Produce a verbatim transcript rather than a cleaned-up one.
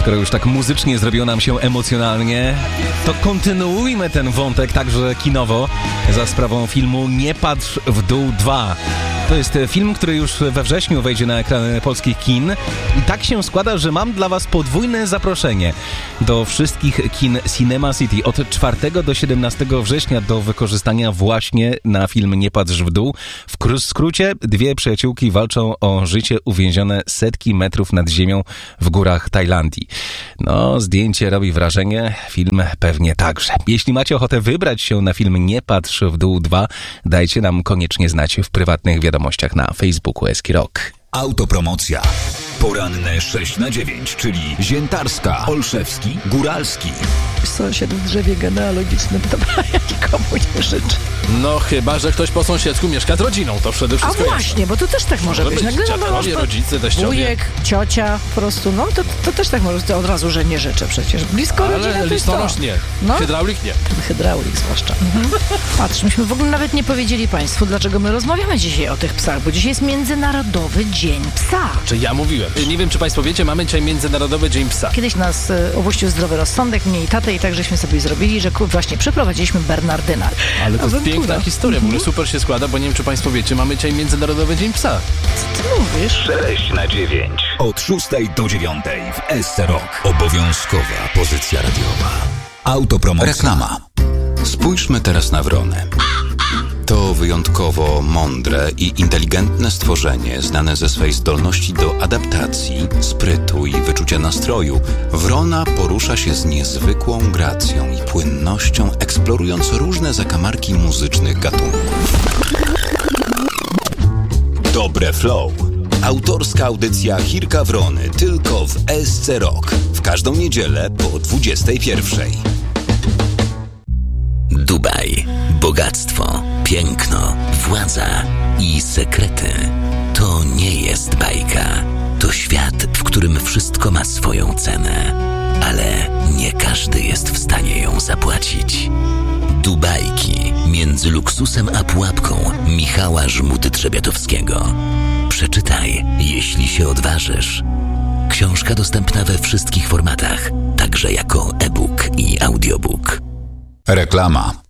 skoro już tak muzycznie zrobiło nam się emocjonalnie, to kontynuujmy ten wątek także kinowo za sprawą filmu Nie patrz w dół dwa. To jest film, który już we wrześniu wejdzie na ekrany polskich kin i tak się składa, że mam dla was podwójne zaproszenie do wszystkich kin Cinema City od czwartego do siedemnastego września do wykorzystania właśnie na film Nie patrz w dół. W skrócie dwie przyjaciółki walczą o życie uwięzione setki metrów nad ziemią w górach Tajlandii. No, zdjęcie robi wrażenie, film pewnie także. Jeśli macie ochotę wybrać się na film Nie patrz w dół dwa, dajcie nam koniecznie znać w prywatnych wiadomościach na Facebooku Eski Rock. Autopromocja. Poranne sześć na dziewięć, czyli Ziętarska, Olszewski, Góralski. Sąsiad w drzewie genealogicznym, dobra, ja nikomu nie życzę. No chyba, że ktoś po sąsiedzku mieszka z rodziną, to wtedy wszystko A właśnie, jasne. bo to też tak może, może być. być. Nagle Dziadkowie, no, rodzice, teściowie. Wujek, ciocia, po prostu, no to, to też tak może od razu, że nie życzę przecież. Blisko rodzina to Ale jest to. listonosz nie, No. hydraulik nie. Ten hydraulik zwłaszcza. Mhm. Patrz, myśmy w ogóle nawet nie powiedzieli państwu, dlaczego my rozmawiamy dzisiaj o tych psach, bo dzisiaj jest Międzynarodowy Dzień Psa. Czy ja mówiłem. Nie wiem, czy państwo wiecie, mamy dzisiaj Międzynarodowy Dzień Psa. Kiedyś nas y, obuścił zdrowy rozsądek, mnie i tatę, i tak żeśmy sobie zrobili, że ku, właśnie przyprowadziliśmy Bernardyna. Ale to jest Awantura. piękna historia, w ogóle super się składa, bo nie wiem, czy państwo wiecie, mamy dzisiaj Międzynarodowy Dzień Psa. Co ty mówisz? sześć na dziewięć. Od szóstej do dziewiątej w S C Rock. Obowiązkowa pozycja radiowa. Autopromocja. Reklama. Spójrzmy teraz na wronę. To wyjątkowo mądre i inteligentne stworzenie, znane ze swej zdolności do adaptacji, sprytu i wyczucia nastroju. Wrona porusza się z niezwykłą gracją i płynnością, eksplorując różne zakamarki muzycznych gatunków. Dobre Flow. Autorska audycja Chirka Wrony tylko w S C Rock. W każdą niedzielę po dwudziestej pierwszej. Dubaj. Bogactwo, piękno, władza i sekrety. To nie jest bajka. To świat, w którym wszystko ma swoją cenę. Ale nie każdy jest w stanie ją zapłacić. Dubajki między luksusem a pułapką Michała Żmudy-Trzebiatowskiego. Przeczytaj, jeśli się odważysz. Książka dostępna we wszystkich formatach, także jako e-book i audiobook. Reklama.